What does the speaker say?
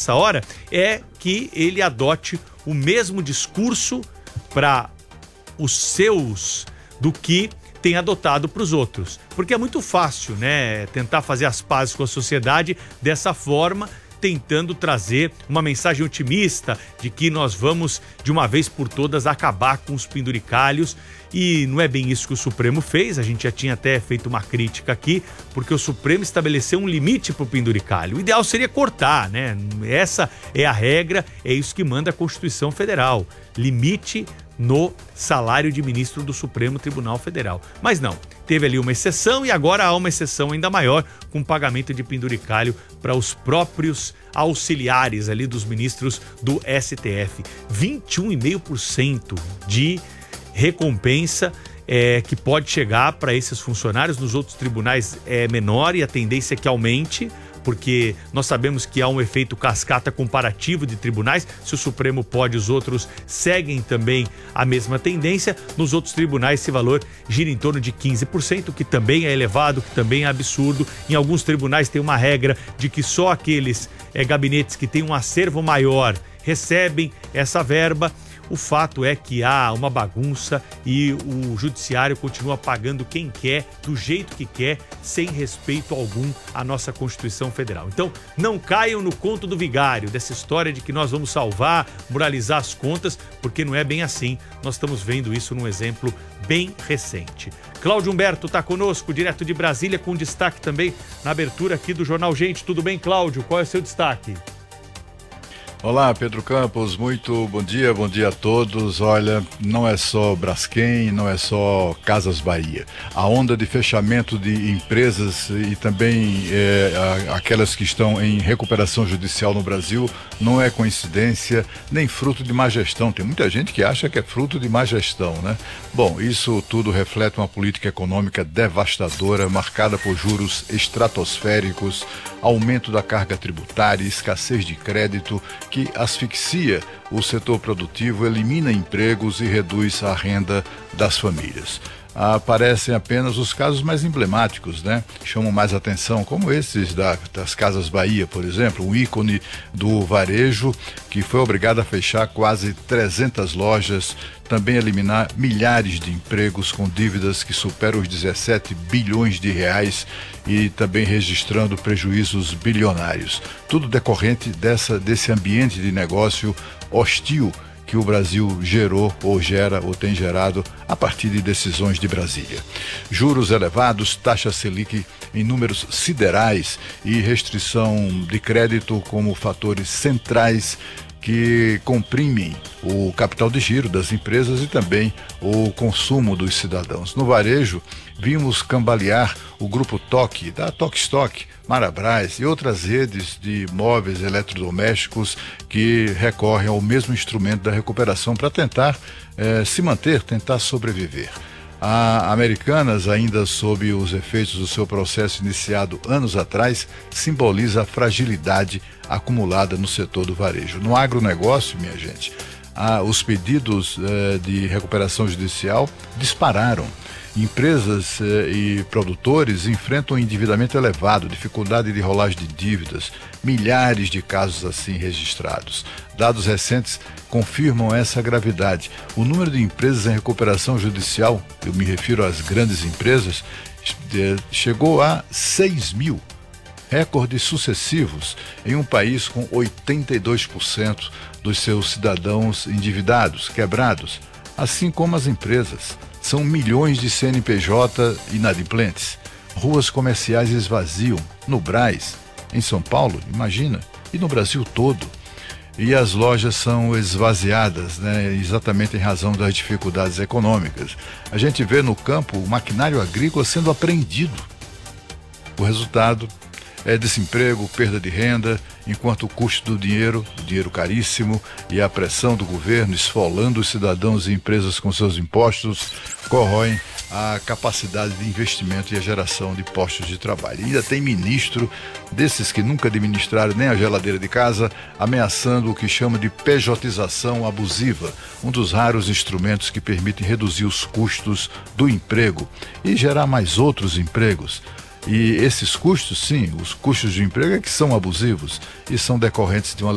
nessa hora é que ele adote o mesmo discurso para os seus do que tem adotado para os outros. Porque é muito fácil, né, tentar fazer as pazes com a sociedade dessa forma, tentando trazer uma mensagem otimista de que nós vamos, de uma vez por todas, acabar com os penduricalhos. E não é bem isso que o Supremo fez. A gente já tinha até feito uma crítica aqui, porque o Supremo estabeleceu um limite para o penduricalho. O ideal seria cortar, né? Essa é a regra, é isso que manda a Constituição Federal. Limite no salário de ministro do Supremo Tribunal Federal. Mas não, teve ali uma exceção e agora há uma exceção ainda maior com pagamento de penduricalho para os próprios auxiliares ali dos ministros do STF. 21,5% de recompensa que pode chegar para esses funcionários. Nos outros tribunais é menor e a tendência é que aumente, porque nós sabemos que há um efeito cascata comparativo de tribunais. Se o Supremo pode, os outros seguem também a mesma tendência. Nos outros tribunais esse valor gira em torno de 15%, que também é elevado, que também é absurdo. Em alguns tribunais tem uma regra de que só aqueles gabinetes que têm um acervo maior recebem essa verba. O fato é que há uma bagunça e o judiciário continua pagando quem quer, do jeito que quer, sem respeito algum à nossa Constituição Federal. Então, não caiam no conto do vigário, dessa história de que nós vamos salvar, moralizar as contas, porque não é bem assim. Nós estamos vendo isso num exemplo bem recente. Cláudio Humberto está conosco, direto de Brasília, com destaque também na abertura aqui do Jornal Gente. Tudo bem, Cláudio? Qual é o seu destaque? Olá, Pedro Campos, muito bom dia a todos. Olha, não é só Braskem, não é só Casas Bahia. A onda de fechamento de empresas e também aquelas que estão em recuperação judicial no Brasil não é coincidência, nem fruto de má gestão. Tem muita gente que acha que é fruto de má gestão, né? Bom, isso tudo reflete uma política econômica devastadora, marcada por juros estratosféricos, aumento da carga tributária, escassez de crédito, que asfixia o setor produtivo, elimina empregos e reduz a renda das famílias. Aparecem apenas os casos mais emblemáticos, né? Chamam mais atenção, como esses das Casas Bahia, por exemplo, um ícone do varejo que foi obrigado a fechar quase 300 lojas, também eliminar milhares de empregos com dívidas que superam os 17 bilhões de reais e também registrando prejuízos bilionários. Tudo decorrente desse ambiente de negócio hostil que o Brasil gerou ou gera ou tem gerado a partir de decisões de Brasília. Juros elevados, taxa Selic em números siderais e restrição de crédito como fatores centrais que comprimem o capital de giro das empresas e também o consumo dos cidadãos. No varejo, vimos cambalear o grupo Toque, da Toque Stock, Marabras e outras redes de móveis eletrodomésticos que recorrem ao mesmo instrumento da recuperação para tentar se manter, tentar sobreviver. A Americanas, ainda sob os efeitos do seu processo iniciado anos atrás, simboliza a fragilidade acumulada no setor do varejo. No agronegócio, minha gente, os pedidos de recuperação judicial dispararam. Empresas e produtores enfrentam um endividamento elevado, dificuldade de rolagem de dívidas, milhares de casos assim registrados. Dados recentes confirmam essa gravidade. O número de empresas em recuperação judicial, eu me refiro às grandes empresas, chegou a 6 mil. Recordes sucessivos em um país com 82% dos seus cidadãos endividados, quebrados, assim como as empresas. São milhões de CNPJ inadimplentes. Ruas comerciais esvaziam, no Brás, em São Paulo, imagina, e no Brasil todo. E as lojas são esvaziadas, né, exatamente em razão das dificuldades econômicas. A gente vê no campo o maquinário agrícola sendo apreendido. O resultado é desemprego, perda de renda, enquanto o custo do dinheiro caríssimo e a pressão do governo esfolando os cidadãos e empresas com seus impostos, corroem a capacidade de investimento e a geração de postos de trabalho. E ainda tem ministro desses que nunca administraram nem a geladeira de casa, ameaçando o que chama de pejotização abusiva, um dos raros instrumentos que permitem reduzir os custos do emprego e gerar mais outros empregos. E esses custos, sim, os custos de emprego é que são abusivos e são decorrentes de uma